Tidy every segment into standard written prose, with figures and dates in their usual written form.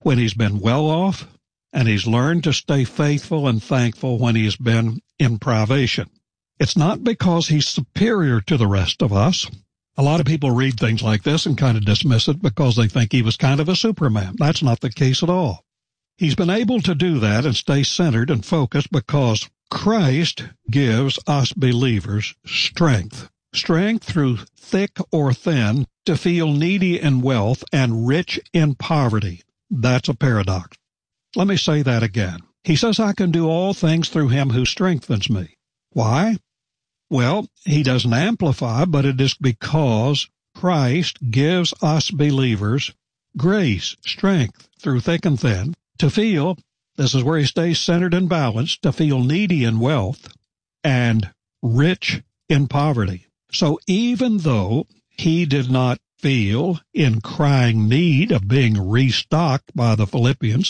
when he's been well off, and he's learned to stay faithful and thankful when he's been in privation. It's not because he's superior to the rest of us. A lot of people read things like this and kind of dismiss it because they think he was kind of a Superman. That's not the case at all. He's been able to do that and stay centered and focused because Christ gives us believers strength. Strength through thick or thin to feel needy in wealth and rich in poverty. That's a paradox. Let me say that again. He says, I can do all things through him who strengthens me. Why? Well, he doesn't amplify, but it is because Christ gives us believers grace, strength through thick and thin to feel, this is where he stays centered and balanced, to feel needy in wealth and rich in poverty. So even though he did not feel in crying need of being restocked by the Philippians,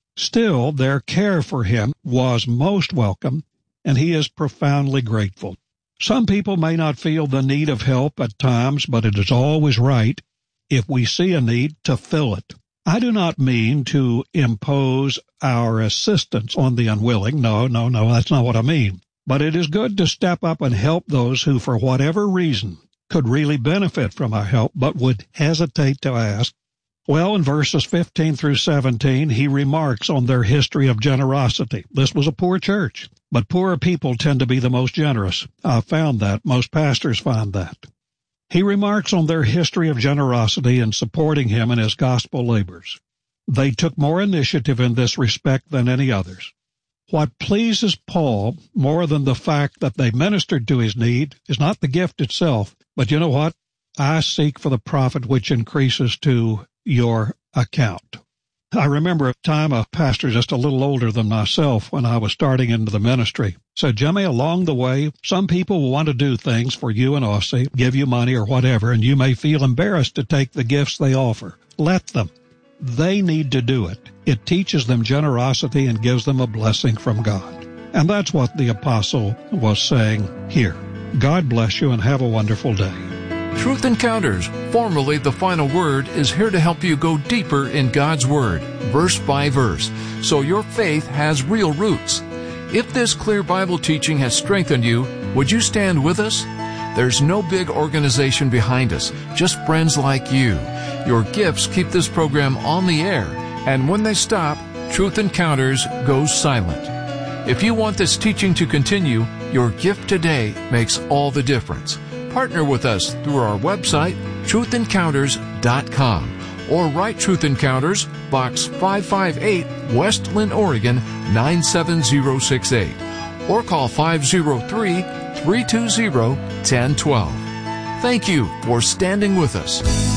still their care for him was most welcome, and he is profoundly grateful. Some people may not feel the need of help at times, but it is always right, if we see a need, to fill it. I do not mean to impose our assistance on the unwilling. No, that's not what I mean. But it is good to step up and help those who, for whatever reason, could really benefit from our help, but would hesitate to ask. Well, in verses 15 through 17, he remarks on their history of generosity. This was a poor church, but poorer people tend to be the most generous. I've found that. Most pastors find that. He remarks on their history of generosity in supporting him in his gospel labors. They took more initiative in this respect than any others. What pleases Paul more than the fact that they ministered to his need is not the gift itself, but you know what? I seek for the profit which increases to your account. I remember a time a pastor just a little older than myself when I was starting into the ministry said, Jimmy, along the way, some people will want to do things for you and Aussie, give you money or whatever, and you may feel embarrassed to take the gifts they offer. Let them. They need to do it. It teaches them generosity and gives them a blessing from God. And that's what the apostle was saying here. God bless you and have a wonderful day. Truth Encounters, formerly The Final Word, is here to help you go deeper in God's Word, verse by verse, so your faith has real roots. If this clear Bible teaching has strengthened you, would you stand with us? There's no big organization behind us, just friends like you. Your gifts keep this program on the air, and when they stop, Truth Encounters goes silent. If you want this teaching to continue, your gift today makes all the difference. Partner with us through our website, truthencounters.com, or write Truth Encounters, Box 558, West Linn, Oregon 97068, or call 503-320-1012. Thank you for standing with us.